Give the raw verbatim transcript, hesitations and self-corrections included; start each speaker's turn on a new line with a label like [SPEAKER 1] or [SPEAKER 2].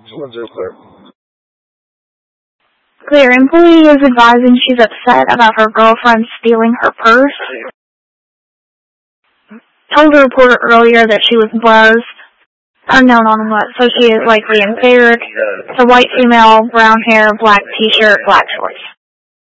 [SPEAKER 1] One's real clear.
[SPEAKER 2] Clear. Employee is advising she's upset about her girlfriend stealing her purse. Told the reporter earlier that she was buzzed. Unknown on what, so she is likely impaired. It's a white female, brown hair, black t-shirt, black shorts.